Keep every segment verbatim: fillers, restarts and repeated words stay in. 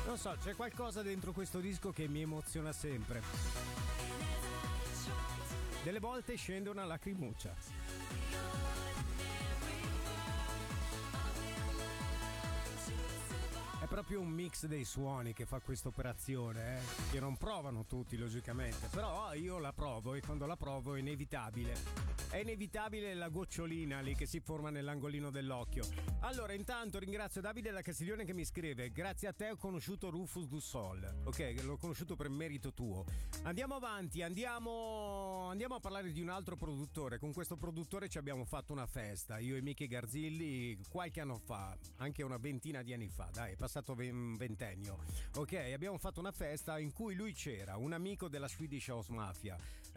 Non so, c'è qualcosa dentro questo disco che mi emoziona sempre. Delle volte scende una lacrimuccia. È proprio un mix dei suoni che fa questa operazione, eh? Che non provano tutti logicamente, però io la provo e quando la provo è inevitabile. È inevitabile la gocciolina lì che si forma nell'angolino dell'occhio. Allora, intanto ringrazio Davide da Castiglione che mi scrive: grazie a te ho conosciuto Rufus Du Sol. Ok, l'ho conosciuto per merito tuo. Andiamo avanti, andiamo andiamo a parlare di un altro produttore. Con questo produttore ci abbiamo fatto una festa, io e Michi Garzilli, qualche anno fa, anche una ventina di anni fa, dai, è passato un ventennio. Ok, abbiamo fatto una festa in cui lui c'era, un amico della Swedish House Mafia.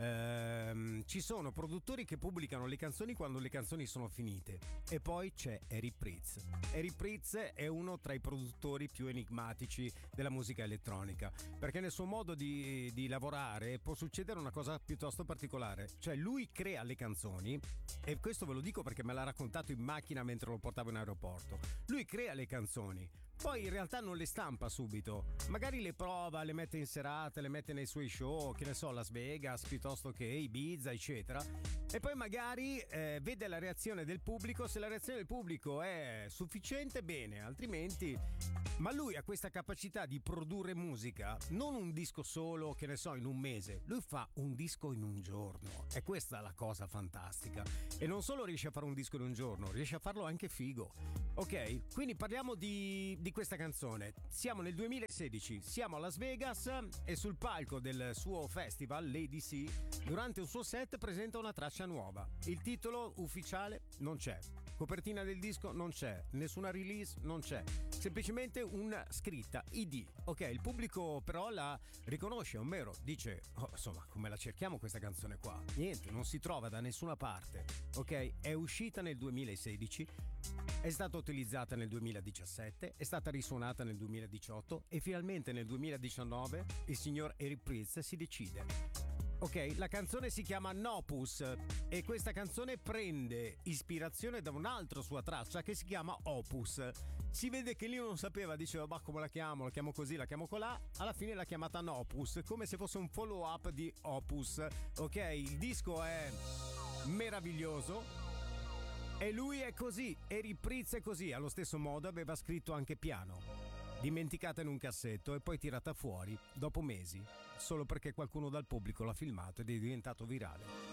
Ehm, ci sono produttori che pubblicano le canzoni quando le canzoni sono finite, e poi c'è Eric Prydz. Eric Prydz è uno tra i produttori più enigmatici della musica elettronica, perché nel suo modo di, di lavorare può succedere una cosa piuttosto particolare, cioè lui crea le canzoni, e questo ve lo dico perché me l'ha raccontato in macchina mentre lo portavo in aeroporto. Lui crea le canzoni, poi in realtà non le stampa subito, magari le prova, le mette in serata, le mette nei suoi show, che ne so, Las Vegas piuttosto che Ibiza eccetera, e poi magari eh, vede la reazione del pubblico. Se la reazione del pubblico è sufficiente, bene, altrimenti. Ma lui ha questa capacità di produrre musica, non un disco solo, che ne so, in un mese, lui fa un disco in un giorno, e questa è la cosa fantastica. E non solo riesce a fare un disco in un giorno, riesce a farlo anche figo. Ok, quindi parliamo di, di questa canzone. Siamo nel duemilasedici, siamo a Las Vegas e sul palco del suo festival Lady C, durante un suo set presenta una traccia nuova. Il titolo ufficiale non c'è, copertina del disco non c'è, nessuna release non c'è, semplicemente una scritta I D. Ok, il pubblico però la riconosce, ovvero dice: oh, insomma, come la cerchiamo questa canzone qua? Niente, non si trova da nessuna parte. Ok, è uscita nel duemilasedici, è stata utilizzata nel duemiladiciassette, è stata risuonata nel duemiladiciotto e finalmente nel duemiladiciannove il signor Eric Prydz si decide. Ok, la canzone si chiama Nopus e questa canzone prende ispirazione da un'altra sua traccia che si chiama Opus. Si vede che lì non sapeva, diceva: ma come la chiamo? La chiamo così, la chiamo colà. Alla fine l'ha chiamata Nopus, come se fosse un follow up di Opus. Ok, il disco è meraviglioso e lui è così, Eric Prydz è così. Allo stesso modo aveva scritto anche Piano, dimenticata in un cassetto e poi tirata fuori dopo mesi, solo perché qualcuno dal pubblico l'ha filmato ed è diventato virale.